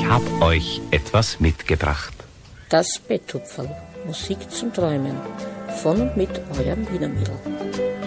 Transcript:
Ich hab euch etwas mitgebracht. Das Betthupferl. Musik zum Träumen. Von und mit eurem Wiener Mädel.